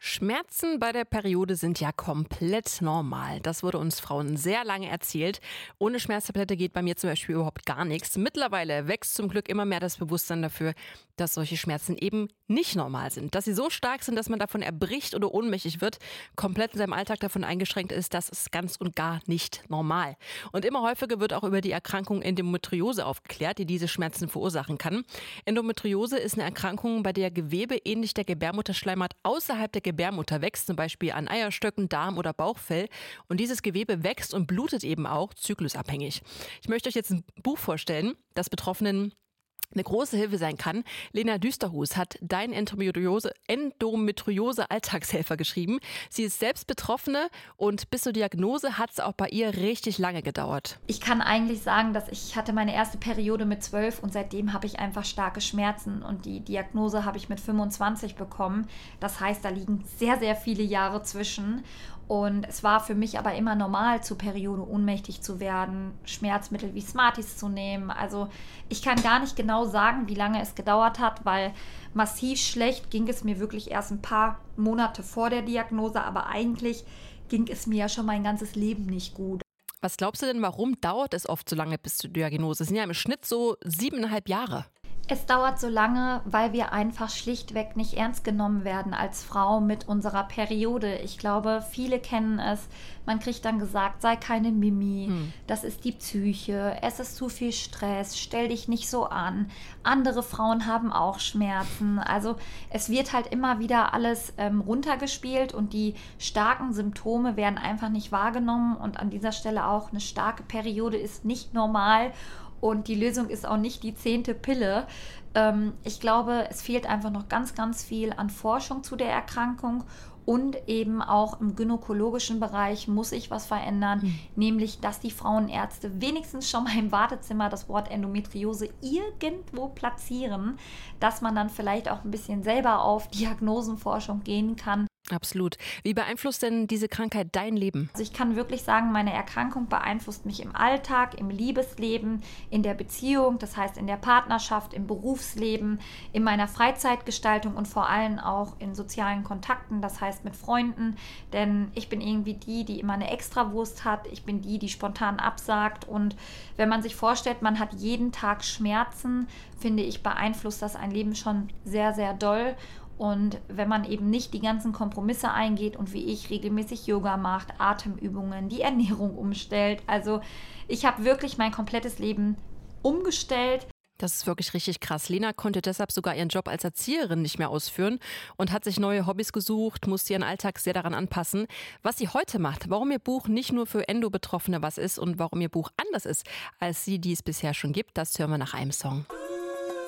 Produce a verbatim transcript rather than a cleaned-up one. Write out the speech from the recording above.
Schmerzen bei der Periode sind ja komplett normal. Das wurde uns Frauen sehr lange erzählt. Ohne Schmerztablette geht bei mir zum Beispiel überhaupt gar nichts. Mittlerweile wächst zum Glück immer mehr das Bewusstsein dafür, dass solche Schmerzen eben nicht normal sind. Dass sie so stark sind, dass man davon erbricht oder ohnmächtig wird, komplett in seinem Alltag davon eingeschränkt ist, das ist ganz und gar nicht normal. Und immer häufiger wird auch über die Erkrankung Endometriose aufgeklärt, die diese Schmerzen verursachen kann. Endometriose ist eine Erkrankung, bei der Gewebe ähnlich der Gebärmutterschleimhaut außerhalb der Gebärmutter wächst, zum Beispiel an Eierstöcken, Darm oder Bauchfell. Und dieses Gewebe wächst und blutet eben auch zyklusabhängig. Ich möchte euch jetzt ein Buch vorstellen, das Betroffenen eine große Hilfe sein kann. Lena Düsterhus hat Dein Endometriose, Endometriose Alltagshelfer geschrieben. Sie ist selbst Betroffene und bis zur Diagnose hat es auch bei ihr richtig lange gedauert. Ich kann eigentlich sagen, dass ich hatte meine erste Periode mit zwölf und seitdem habe ich einfach starke Schmerzen und die Diagnose habe ich mit fünfundzwanzig bekommen. Das heißt, da liegen sehr, sehr viele Jahre zwischen. Und es war für mich aber immer normal, zur Periode ohnmächtig zu werden, Schmerzmittel wie Smarties zu nehmen. Also ich kann gar nicht genau sagen, wie lange es gedauert hat, weil massiv schlecht ging es mir wirklich erst ein paar Monate vor der Diagnose. Aber eigentlich ging es mir ja schon mein ganzes Leben nicht gut. Was glaubst du denn, warum dauert es oft so lange bis zur Diagnose? Es sind ja im Schnitt so siebeneinhalb Jahre. Es dauert so lange, weil wir einfach schlichtweg nicht ernst genommen werden als Frau mit unserer Periode. Ich glaube, viele kennen es. Man kriegt dann gesagt, sei keine Mimi, hm. das ist die Psyche, es ist zu viel Stress, stell dich nicht so an. Andere Frauen haben auch Schmerzen. Also es wird halt immer wieder alles ähm, runtergespielt und die starken Symptome werden einfach nicht wahrgenommen. Und an dieser Stelle auch, eine starke Periode ist nicht normal. Und die Lösung ist auch nicht die zehnte Pille. Ähm, ich glaube, es fehlt einfach noch ganz, ganz viel an Forschung zu der Erkrankung. Und eben auch im gynäkologischen Bereich muss sich was verändern, mhm. nämlich, dass die Frauenärzte wenigstens schon mal im Wartezimmer das Wort Endometriose irgendwo platzieren, dass man dann vielleicht auch ein bisschen selber auf Diagnosenforschung gehen kann. Absolut. Wie beeinflusst denn diese Krankheit dein Leben? Also ich kann wirklich sagen, meine Erkrankung beeinflusst mich im Alltag, im Liebesleben, in der Beziehung, das heißt in der Partnerschaft, im Berufsleben, in meiner Freizeitgestaltung und vor allem auch in sozialen Kontakten, das heißt mit Freunden. Denn ich bin irgendwie die, die immer eine Extrawurst hat. Ich bin die, die spontan absagt. Und wenn man sich vorstellt, man hat jeden Tag Schmerzen, finde ich, beeinflusst das ein Leben schon sehr, sehr doll. Und wenn man eben nicht die ganzen Kompromisse eingeht und wie ich regelmäßig Yoga macht, Atemübungen, die Ernährung umstellt. Also ich habe wirklich mein komplettes Leben umgestellt. Das ist wirklich richtig krass. Lena konnte deshalb sogar ihren Job als Erzieherin nicht mehr ausführen und hat sich neue Hobbys gesucht, musste ihren Alltag sehr daran anpassen. Was sie heute macht, warum ihr Buch nicht nur für Endo-Betroffene was ist und warum ihr Buch anders ist als die, die es bisher schon gibt, das hören wir nach einem Song.